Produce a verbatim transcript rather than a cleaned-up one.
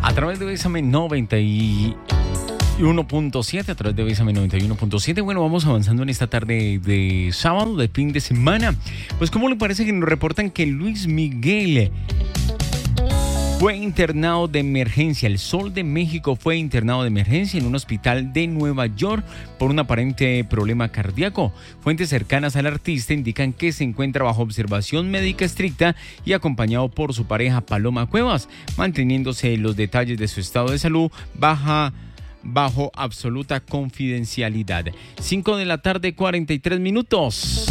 A través de Bésame noventa y uno punto siete, a través de Bésame noventa y uno punto siete. Bueno, vamos avanzando en esta tarde de sábado, de fin de semana. Pues, ¿cómo le parece que nos reportan que Luis Miguel fue internado de emergencia? El Sol de México fue internado de emergencia en un hospital de Nueva York por un aparente problema cardíaco. Fuentes cercanas al artista indican que se encuentra bajo observación médica estricta y acompañado por su pareja Paloma Cuevas, manteniéndose los detalles de su estado de salud baja bajo absoluta confidencialidad. cinco de la tarde, cuarenta y tres minutos.